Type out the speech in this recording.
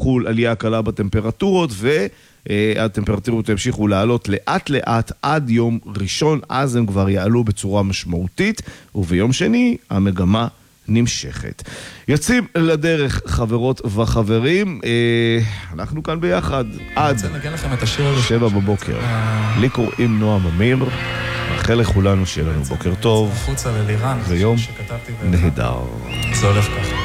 תחול עלייה קלה בטמפרטורות, והטמפרטורות ימשיכו לעלות לאט לאט עד יום ראשון, אז הם כבר יעלו בצורה משמעותית, וביום שני המגמה נמשכת. יוצאים לדרך, חברות וחברים, אנחנו כאן ביחד עד 7 בבוקר. לי קוראים נועם אמיר, מאחל לכולנו שיהיה לנו בוקר טוב ויום נהדר. זה הולך ככה.